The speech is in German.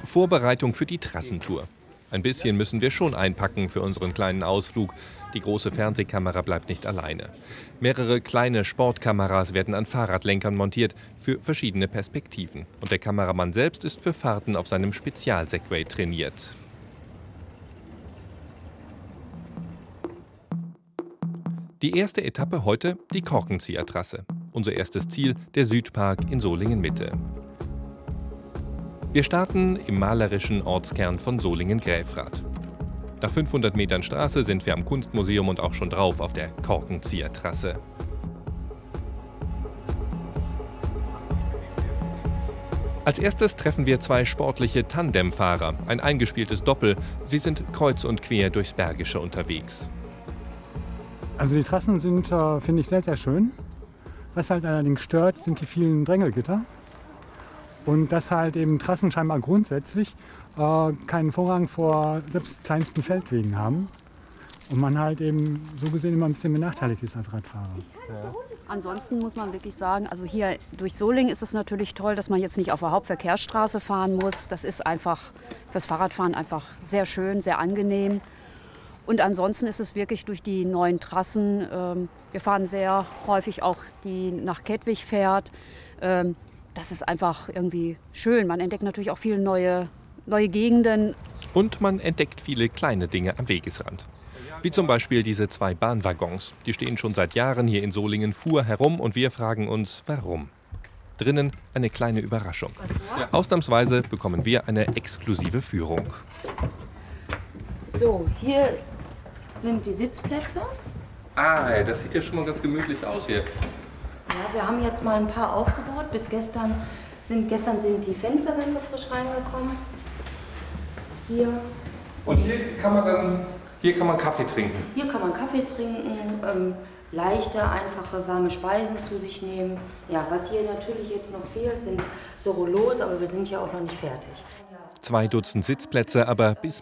Vorbereitung für die Trassentour. Ein bisschen müssen wir schon einpacken für unseren kleinen Ausflug. Die große Fernsehkamera bleibt nicht alleine. Mehrere kleine Sportkameras werden an Fahrradlenkern montiert für verschiedene Perspektiven. Und der Kameramann selbst ist für Fahrten auf seinem Spezial-Segway trainiert. Die erste Etappe heute, die Korkenzieher-Trasse. Unser erstes Ziel, der Südpark in Solingen-Mitte. Wir starten im malerischen Ortskern von Solingen-Gräfrath. Nach 500 Metern Straße sind wir am Kunstmuseum und auch schon drauf auf der Korkenzieher-Trasse. Als erstes treffen wir zwei sportliche Tandemfahrer, ein eingespieltes Doppel. Sie sind kreuz und quer durchs Bergische unterwegs. Also die Trassen sind, finde ich, sehr, sehr schön. Was halt allerdings stört, sind die vielen Drängelgitter. Und dass halt eben Trassen scheinbar grundsätzlich keinen Vorrang vor selbst kleinsten Feldwegen haben. Und man halt eben so gesehen immer ein bisschen benachteiligt ist als Radfahrer. Ja. Ansonsten muss man wirklich sagen, also hier durch Solingen ist es natürlich toll, dass man jetzt nicht auf der Hauptverkehrsstraße fahren muss. Das ist einfach fürs Fahrradfahren einfach sehr schön, sehr angenehm. Und ansonsten ist es wirklich durch die neuen Trassen, wir fahren sehr häufig auch die nach Kettwig fährt. Das ist einfach irgendwie schön. Man entdeckt natürlich auch viele neue Gegenden. Und man entdeckt viele kleine Dinge am Wegesrand. Wie zum Beispiel diese zwei Bahnwaggons. Die stehen schon seit Jahren hier in Solingen-Fuhr herum und wir fragen uns, warum. Drinnen eine kleine Überraschung. Ausnahmsweise bekommen wir eine exklusive Führung. So, hier sind die Sitzplätze. Ah, das sieht ja schon mal ganz gemütlich aus hier. Ja, wir haben jetzt mal ein paar aufgebaut. Bis gestern sind die Fensterwände frisch reingekommen. Hier. Und hier kann man Kaffee trinken. Hier kann man Kaffee trinken, leichte, einfache, warme Speisen zu sich nehmen. Ja, was hier natürlich jetzt noch fehlt, sind so Rollos, aber wir sind ja auch noch nicht fertig. 2 Dutzend Sitzplätze, aber bis